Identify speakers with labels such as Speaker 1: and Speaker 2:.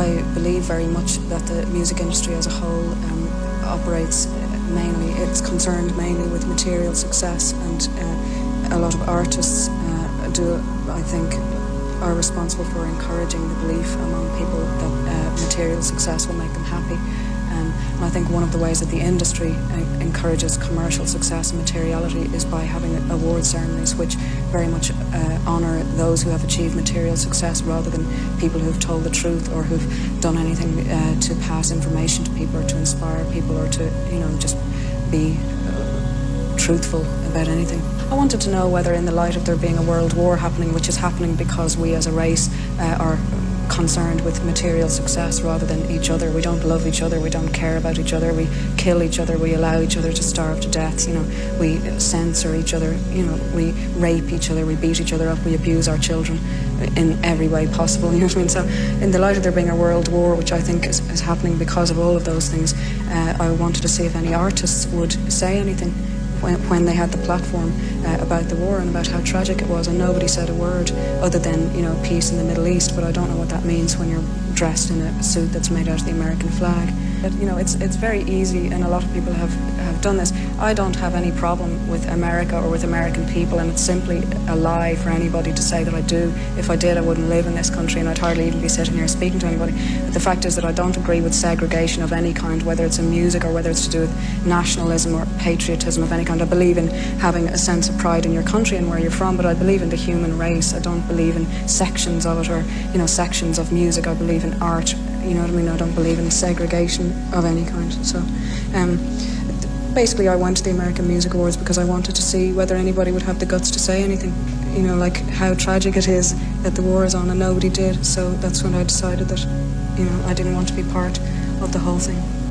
Speaker 1: I believe very much that the music industry as a whole operates mainly, it's concerned mainly with material success, and a lot of artists I think, are responsible for encouraging the belief among people that material success will make them happy. And I think one of the ways that the industry encourages commercial success and materiality is by having award ceremonies which very much honour those who have achieved material success rather than people who've told the truth or who've done anything to pass information to people or to inspire people or to, just be truthful about anything. I wanted to know whether, in the light of there being a world war happening, which is happening because we as a race are concerned with material success rather than each other. We don't love each other, we don't care about each other, we kill each other, we allow each other to starve to death, we censor each other, we rape each other, we beat each other up, we abuse our children in every way possible, you know what I mean? So in the light of there being a world war, which I think is happening because of all of those things, I wanted to see if any artists would say anything when they had the platform about the war and about how tragic it was, and nobody said a word other than, peace in the Middle East, but I don't know what that means when you're dressed in a suit that's made out of the American flag. But, it's very easy, and a lot of people have done this. I don't have any problem with America or with American people, and it's simply a lie for anybody to say that I do. If I did, I wouldn't live in this country, and I'd hardly even be sitting here speaking to anybody. But the fact is that I don't agree with segregation of any kind, whether it's in music or whether it's to do with nationalism or patriotism of any kind. I believe in having a sense of pride in your country and where you're from, but I believe in the human race. I don't believe in sections of it or, sections of music. I believe in art. You know what I mean? I don't believe in segregation of any kind. So, basically, I went to the American Music Awards because I wanted to see whether anybody would have the guts to say anything. Like how tragic it is that the war is on, and nobody did. So that's when I decided that, I didn't want to be part of the whole thing.